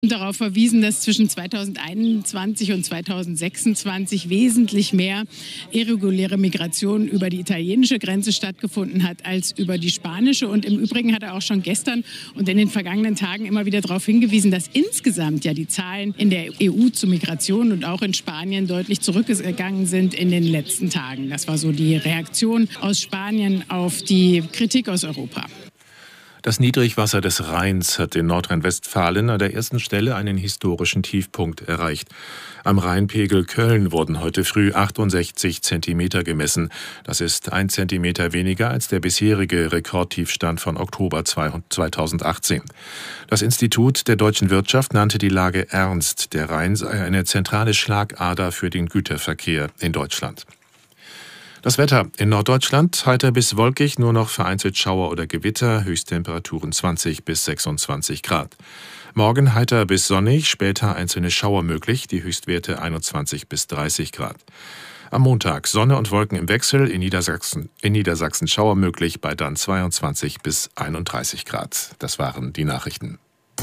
darauf verwiesen, dass zwischen 2021 und 2026 wesentlich mehr irreguläre Migration über die italienische Grenze stattgefunden hat als über die spanische. Und im Übrigen hat er auch schon gestern und in den vergangenen Tagen immer wieder darauf hingewiesen, dass insgesamt ja die Zahlen in der EU zur Migration und auch in Spanien deutlich zurückgegangen sind in den letzten Tagen. Das war so die Reaktion aus Spanien auf die Kritik aus Europa. Das Niedrigwasser des Rheins hat in Nordrhein-Westfalen an der ersten Stelle einen historischen Tiefpunkt erreicht. Am Rheinpegel Köln wurden heute früh 68 Zentimeter gemessen. Das ist 1 Zentimeter weniger als der bisherige Rekordtiefstand von Oktober 2018. Das Institut der deutschen Wirtschaft nannte die Lage ernst. Der Rhein sei eine zentrale Schlagader für den Güterverkehr in Deutschland. Das Wetter in Norddeutschland heiter bis wolkig, nur noch vereinzelt Schauer oder Gewitter, Höchsttemperaturen 20 bis 26 Grad. Morgen heiter bis sonnig, später einzelne Schauer möglich, die Höchstwerte 21 bis 30 Grad. Am Montag Sonne und Wolken im Wechsel, in Niedersachsen Schauer möglich, bei dann 22 bis 31 Grad. Das waren die Nachrichten.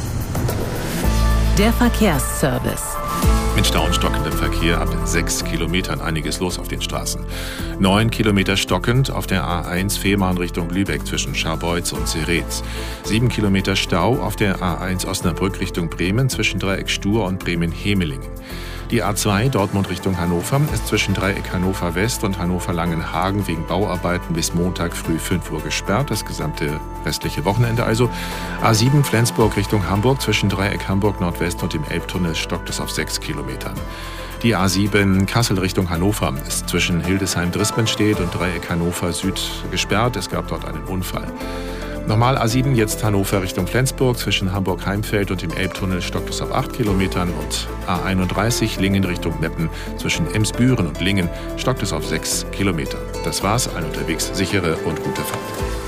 Der Verkehrsservice. Mit Stau und stockendem Verkehr ab 6 Kilometern einiges los auf den Straßen. 9 Kilometer stockend auf der A1 Fehmarn Richtung Lübeck zwischen Scharbeutz und Zeretz. 7 Kilometer Stau auf der A1 Osnabrück Richtung Bremen zwischen Dreieck Stur und Bremen-Hemelingen. Die A2 Dortmund Richtung Hannover ist zwischen Dreieck Hannover West und Hannover Langenhagen wegen Bauarbeiten bis Montag früh 5 Uhr gesperrt, das gesamte restliche Wochenende also. A7 Flensburg Richtung Hamburg zwischen Dreieck Hamburg Nordwest und dem Elbtunnel stockt es auf 6 Kilometern. Die A7 Kassel Richtung Hannover ist zwischen Hildesheim-Drispenstedt und Dreieck Hannover Süd gesperrt, es gab dort einen Unfall. Nochmal A7 jetzt Hannover Richtung Flensburg, zwischen Hamburg-Heimfeld und dem Elbtunnel stockt es auf 8 Kilometern und A31 Lingen Richtung Meppen, zwischen Emsbüren und Lingen stockt es auf 6 Kilometer. Das war's, allen unterwegs sichere und gute Fahrt.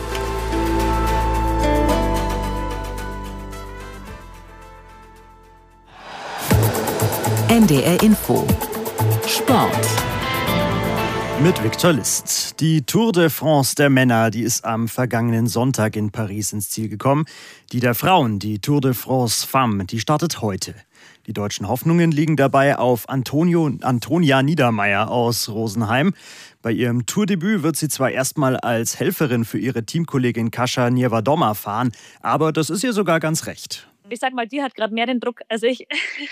NDR Info Sport mit Viktor List. Die Tour de France der Männer, die ist am vergangenen Sonntag in Paris ins Ziel gekommen. Die der Frauen, die Tour de France Femmes, die startet heute. Die deutschen Hoffnungen liegen dabei auf Antonia Niedermeyer aus Rosenheim. Bei ihrem Tourdebüt wird sie zwar erstmal als Helferin für ihre Teamkollegin Kasia Niewiadoma fahren, aber das ist ihr sogar ganz recht. Ich sag mal, die hat gerade mehr den Druck als ich.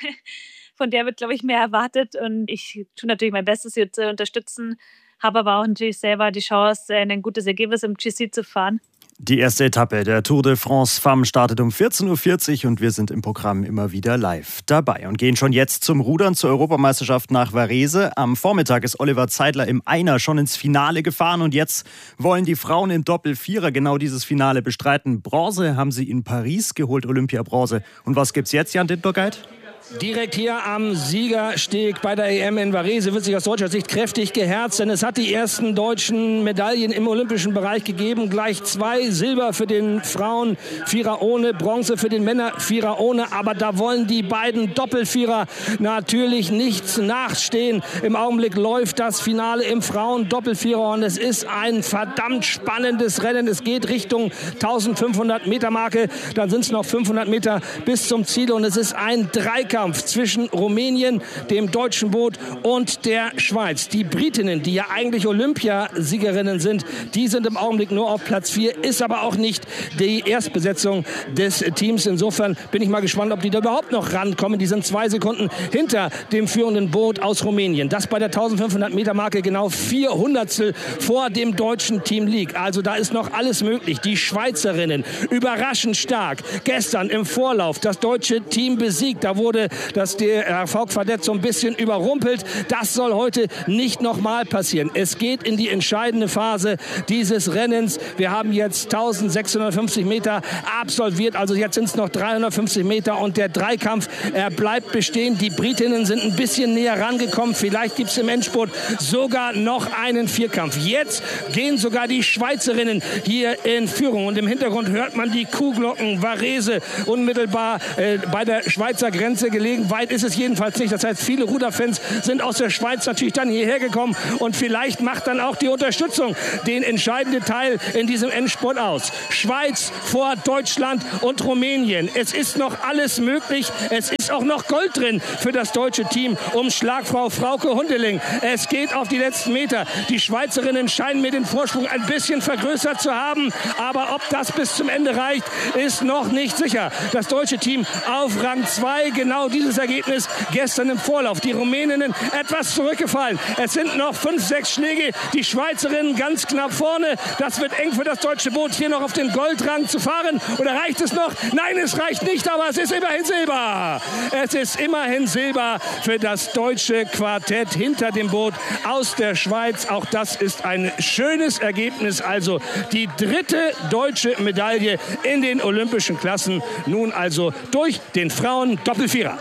Von der wird, glaube ich, mehr erwartet. Und ich tue natürlich mein Bestes, sie zu unterstützen. Habe aber auch natürlich selber die Chance, ein gutes Ergebnis im GC zu fahren. Die erste Etappe der Tour de France Femmes startet um 14.40 Uhr und wir sind im Programm immer wieder live dabei und gehen schon jetzt zum Rudern zur Europameisterschaft nach Varese. Am Vormittag ist Oliver Zeidler im Einer schon ins Finale gefahren und jetzt wollen die Frauen im Doppel-Vierer genau dieses Finale bestreiten. Bronze haben sie in Paris geholt, Olympia-Bronze. Und was gibt's jetzt, Jan Ditburgeit? Direkt hier am Siegersteg bei der EM in Varese wird sich aus deutscher Sicht kräftig geherzt, denn es hat die ersten deutschen Medaillen im olympischen Bereich gegeben. Gleich 2 Silber für den Frauen-Vierer ohne, Bronze für den Männer-Vierer ohne. Aber da wollen die beiden Doppelvierer natürlich nichts nachstehen. Im Augenblick läuft das Finale im Frauen-Doppelvierer und es ist ein verdammt spannendes Rennen. Es geht Richtung 1500 Meter Marke, dann sind es noch 500 Meter bis zum Ziel und es ist ein Dreikampf zwischen Rumänien, dem deutschen Boot und der Schweiz. Die Britinnen, die ja eigentlich Olympiasiegerinnen sind, die sind im Augenblick nur auf Platz 4, ist aber auch nicht die Erstbesetzung des Teams. Insofern bin ich mal gespannt, ob die da überhaupt noch rankommen. Die sind 2 Sekunden hinter dem führenden Boot aus Rumänien, das bei der 1500 Meter Marke genau 400stel vor dem deutschen Team liegt. Also da ist noch alles möglich. Die Schweizerinnen überraschend stark. Gestern im Vorlauf das deutsche Team besiegt. Da wurde der Falk Fadette so ein bisschen überrumpelt. Das soll heute nicht nochmal passieren. Es geht in die entscheidende Phase dieses Rennens. Wir haben jetzt 1650 Meter absolviert. Also jetzt sind es noch 350 Meter und der Dreikampf, er bleibt bestehen. Die Britinnen sind ein bisschen näher rangekommen. Vielleicht gibt es im Endspurt sogar noch einen Vierkampf. Jetzt gehen sogar die Schweizerinnen hier in Führung. Und im Hintergrund hört man die Kuhglocken Varese unmittelbar bei der Schweizer Grenze. Reise gelegen. Weit ist es jedenfalls nicht. Das heißt, viele Ruderfans sind aus der Schweiz natürlich dann hierher gekommen und vielleicht macht dann auch die Unterstützung den entscheidenden Teil in diesem Endspurt aus. Schweiz vor Deutschland und Rumänien. Es ist noch alles möglich. Es ist auch noch Gold drin für das deutsche Team um Schlagfrau Frauke Hundeling. Es geht auf die letzten Meter. Die Schweizerinnen scheinen mir den Vorsprung ein bisschen vergrößert zu haben. Aber ob das bis zum Ende reicht, ist noch nicht sicher. Das deutsche Team auf Rang 2. Genau dieses Ergebnis gestern im Vorlauf. Die Rumäninnen etwas zurückgefallen. Es sind noch 5, 6 Schläge. Die Schweizerinnen ganz knapp vorne. Das wird eng für das deutsche Boot, hier noch auf den Goldrang zu fahren. Oder reicht es noch? Nein, es reicht nicht, aber es ist immerhin Silber. Es ist immerhin Silber für das deutsche Quartett hinter dem Boot aus der Schweiz. Auch das ist ein schönes Ergebnis. Also die 3. deutsche Medaille in den olympischen Klassen. Nun also durch den Frauen-Doppelvierer.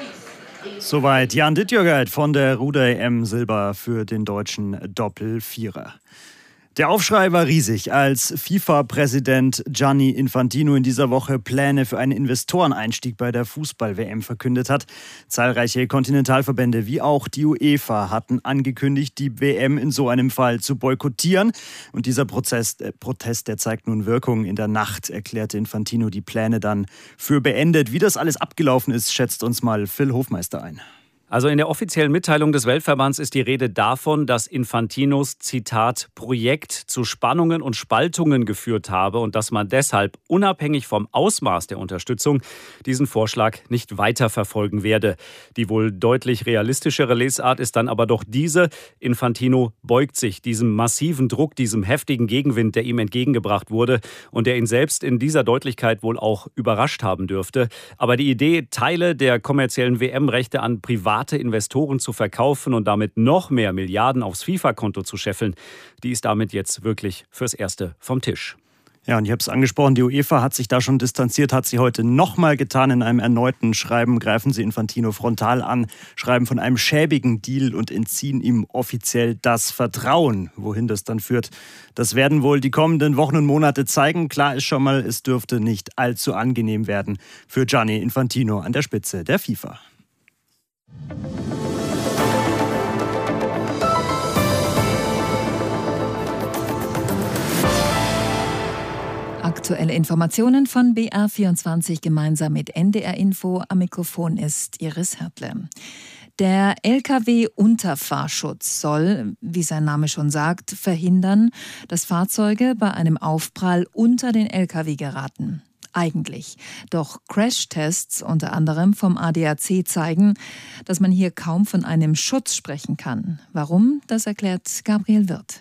Soweit Jan Dittjörgert von der Ruder-EM, Silber für den deutschen Doppelvierer. Der Aufschrei war riesig, als FIFA-Präsident Gianni Infantino in dieser Woche Pläne für einen Investoreneinstieg bei der Fußball-WM verkündet hat. Zahlreiche Kontinentalverbände wie auch die UEFA hatten angekündigt, die WM in so einem Fall zu boykottieren. Und dieser Protest, der zeigt nun Wirkung. In der Nacht erklärte Infantino die Pläne dann für beendet. Wie das alles abgelaufen ist, schätzt uns mal Phil Hofmeister ein. Also in der offiziellen Mitteilung des Weltverbands ist die Rede davon, dass Infantinos, Zitat, Projekt zu Spannungen und Spaltungen geführt habe und dass man deshalb unabhängig vom Ausmaß der Unterstützung diesen Vorschlag nicht weiterverfolgen werde. Die wohl deutlich realistischere Lesart ist dann aber doch diese: Infantino beugt sich diesem massiven Druck, diesem heftigen Gegenwind, der ihm entgegengebracht wurde und der ihn selbst in dieser Deutlichkeit wohl auch überrascht haben dürfte. Aber die Idee, Teile der kommerziellen WM-Rechte an private Investoren zu verkaufen und damit noch mehr Milliarden aufs FIFA-Konto zu scheffeln, die ist damit jetzt wirklich fürs Erste vom Tisch. Ja, und ich habe es angesprochen, die UEFA hat sich da schon distanziert, hat sie heute nochmal getan. In einem erneuten Schreiben greifen sie Infantino frontal an, schreiben von einem schäbigen Deal und entziehen ihm offiziell das Vertrauen. Wohin das dann führt, das werden wohl die kommenden Wochen und Monate zeigen. Klar ist schon mal, es dürfte nicht allzu angenehm werden für Gianni Infantino an der Spitze der FIFA. Aktuelle Informationen von BR24 gemeinsam mit NDR Info. Am Mikrofon ist Iris Hertle. Der Lkw-Unterfahrschutz soll, wie sein Name schon sagt, verhindern, dass Fahrzeuge bei einem Aufprall unter den Lkw geraten. Eigentlich. Doch Crashtests unter anderem vom ADAC zeigen, dass man hier kaum von einem Schutz sprechen kann. Warum? Das erklärt Gabriel Wirth.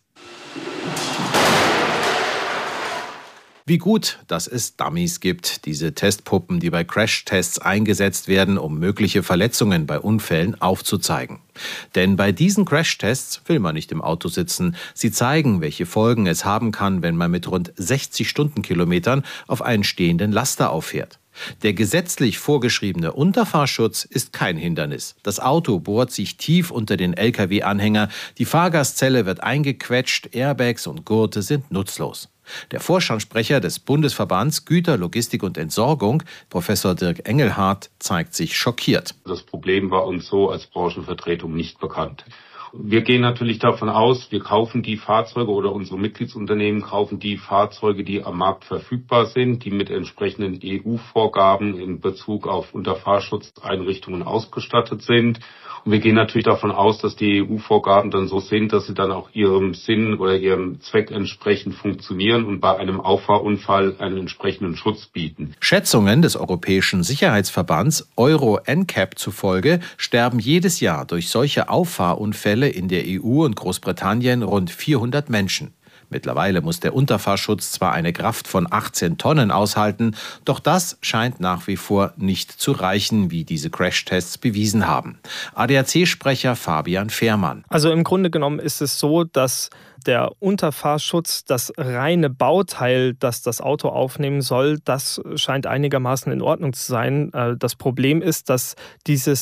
Wie gut, dass es Dummies gibt, diese Testpuppen, die bei Crashtests eingesetzt werden, um mögliche Verletzungen bei Unfällen aufzuzeigen. Denn bei diesen Crashtests will man nicht im Auto sitzen. Sie zeigen, welche Folgen es haben kann, wenn man mit rund 60 Stundenkilometern auf einen stehenden Laster auffährt. Der gesetzlich vorgeschriebene Unterfahrschutz ist kein Hindernis. Das Auto bohrt sich tief unter den Lkw-Anhänger, die Fahrgastzelle wird eingequetscht, Airbags und Gurte sind nutzlos. Der Vorstandssprecher des Bundesverbands Güter, Logistik und Entsorgung, Professor Dirk Engelhardt, zeigt sich schockiert. Das Problem war uns so als Branchenvertretung nicht bekannt. Wir gehen natürlich davon aus, wir kaufen die Fahrzeuge oder unsere Mitgliedsunternehmen kaufen die Fahrzeuge, die am Markt verfügbar sind, die mit entsprechenden EU-Vorgaben in Bezug auf Unterfahrschutzeinrichtungen ausgestattet sind. Und wir gehen natürlich davon aus, dass die EU-Vorgaben dann so sind, dass sie dann auch ihrem Sinn oder ihrem Zweck entsprechend funktionieren und bei einem Auffahrunfall einen entsprechenden Schutz bieten. Schätzungen des Europäischen Sicherheitsverbands Euro NCAP zufolge sterben jedes Jahr durch solche Auffahrunfälle in der EU und Großbritannien rund 400 Menschen. Mittlerweile muss der Unterfahrschutz zwar eine Kraft von 18 Tonnen aushalten, doch das scheint nach wie vor nicht zu reichen, wie diese Crashtests bewiesen haben. ADAC-Sprecher Fabian Fehrmann. Also im Grunde genommen ist es so, dass der Unterfahrschutz, das reine Bauteil, das das Auto aufnehmen soll, das scheint einigermaßen in Ordnung zu sein. Das Problem ist, dass dieses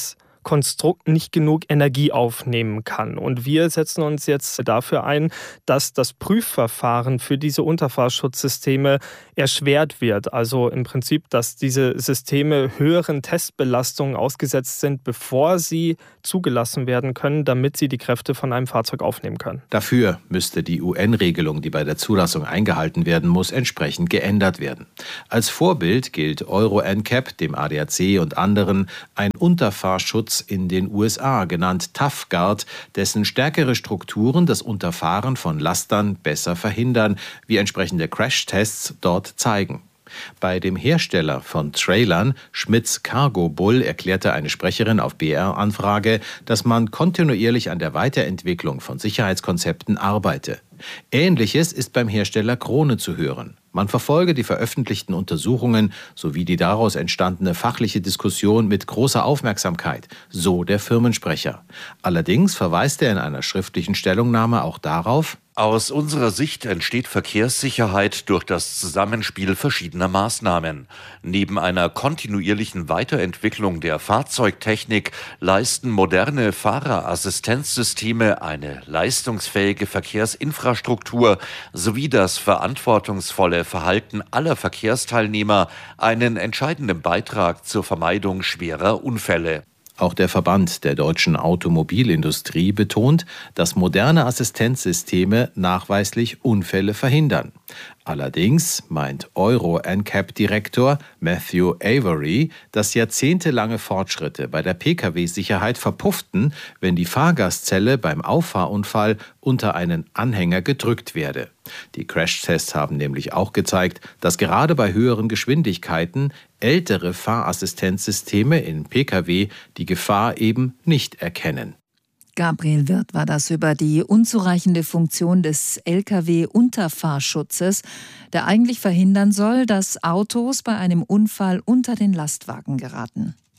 Konstrukt nicht genug Energie aufnehmen kann. Und wir setzen uns jetzt dafür ein, dass das Prüfverfahren für diese Unterfahrschutzsysteme erschwert wird. Also im Prinzip, dass diese Systeme höheren Testbelastungen ausgesetzt sind, bevor sie zugelassen werden können, damit sie die Kräfte von einem Fahrzeug aufnehmen können. Dafür müsste die UN-Regelung, die bei der Zulassung eingehalten werden muss, entsprechend geändert werden. Als Vorbild gilt Euro NCAP, dem ADAC und anderen, ein Unterfahrschutz in den USA, genannt Tough Guard, dessen stärkere Strukturen das Unterfahren von Lastern besser verhindern, wie entsprechende Crashtests dort zeigen. Bei dem Hersteller von Trailern, Schmitz Cargo Bull, erklärte eine Sprecherin auf BR-Anfrage, dass man kontinuierlich an der Weiterentwicklung von Sicherheitskonzepten arbeite. Ähnliches ist beim Hersteller Krone zu hören. Man verfolge die veröffentlichten Untersuchungen sowie die daraus entstandene fachliche Diskussion mit großer Aufmerksamkeit, so der Firmensprecher. Allerdings verweist er in einer schriftlichen Stellungnahme auch darauf: Aus unserer Sicht entsteht Verkehrssicherheit durch das Zusammenspiel verschiedener Maßnahmen. Neben einer kontinuierlichen Weiterentwicklung der Fahrzeugtechnik leisten moderne Fahrerassistenzsysteme eine leistungsfähige Verkehrsinfrastruktur sowie das verantwortungsvolle Verhalten aller Verkehrsteilnehmer einen entscheidenden Beitrag zur Vermeidung schwerer Unfälle. Auch der Verband der deutschen Automobilindustrie betont, dass moderne Assistenzsysteme nachweislich Unfälle verhindern. Allerdings meint Euro NCAP-Direktor Matthew Avery, dass jahrzehntelange Fortschritte bei der Pkw-Sicherheit verpufften, wenn die Fahrgastzelle beim Auffahrunfall unter einen Anhänger gedrückt werde. Die Crashtests haben nämlich auch gezeigt, dass gerade bei höheren Geschwindigkeiten ältere Fahrassistenzsysteme in Pkw die Gefahr eben nicht erkennen. Gabriel Wirth war das über die unzureichende Funktion des Lkw-Unterfahrschutzes, der eigentlich verhindern soll, dass Autos bei einem Unfall unter den Lastwagen geraten.